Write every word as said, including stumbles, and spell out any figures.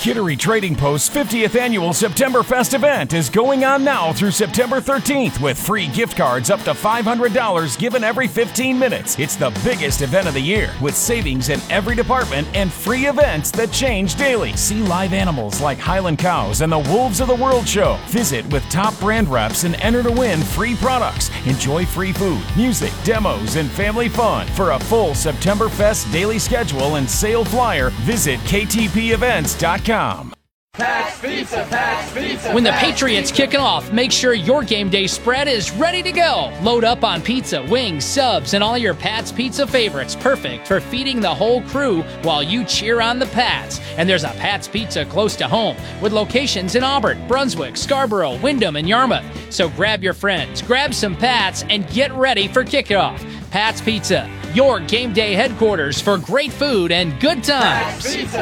Kittery Trading Post's fiftieth Annual September Fest event is going on now through September thirteenth with free gift cards up to five hundred dollars given every fifteen minutes. It's the biggest event of the year with savings in every department and free events that change daily. See live animals like Highland Cows and the Wolves of the World show. Visit with top brand reps and enter to win free products. Enjoy free food, music, demos, and family fun. For a full September Fest daily schedule and sale flyer, visit k t p events dot com. Pat's Pizza, Pat's Pizza. When the Patriots kick off, make sure your game day spread is ready to go. Load up on pizza, wings, subs, and all your Pat's Pizza favorites. Perfect for feeding the whole crew while you cheer on the Pats. And there's a Pat's Pizza close to home with locations in Auburn, Brunswick, Scarborough, Windham, and Yarmouth. So grab your friends, grab some Pats, and get ready for kickoff. Pat's Pizza, your game day headquarters for great food and good times. Pat's Pizza.